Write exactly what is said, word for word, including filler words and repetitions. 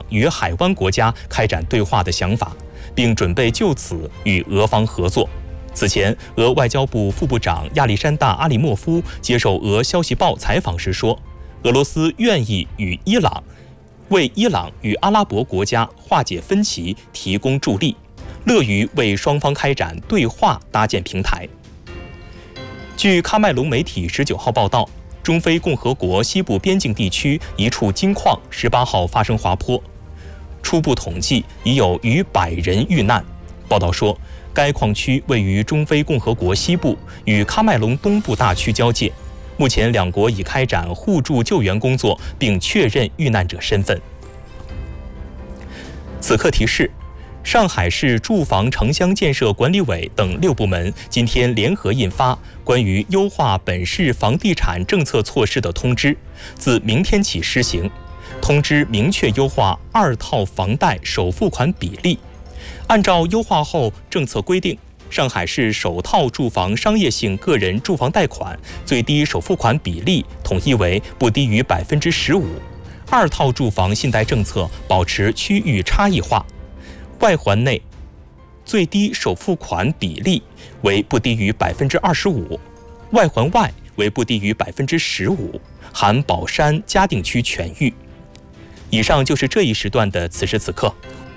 与海湾国家开展对话的想法，并准备就此与俄方合作。此前，俄外交部副部长亚历山大·阿里莫夫接受俄消息报采访时说，俄罗斯愿意与伊朗为伊朗与阿拉伯国家化解分歧提供助力，乐于为双方开展对话搭建平台。据喀麦隆媒体十九号报道，中非共和国西部边境地区一处金矿十八号发生滑坡，初步统计已有逾百人遇难。报道说，该矿区位于中非共和国西部，与喀麦隆东部大区交界。目前两国已开展互助救援工作，并确认遇难者身份。此刻提示：上海市住房城乡建设管理委等六部门今天联合印发关于优化本市房地产政策措施的通知，自明天起施行。通知明确优化二套房贷首付款比例，按照优化后政策规定，上海市首套住房商业性个人住房贷款最低首付款比例统一为不低于百分之十五，二套住房信贷政策保持区域差异化，外环内最低首付款比例为不低于百分之二十五，外环外为不低于百分之十五，含宝山嘉定区全域。以上就是这一时段的此时此刻。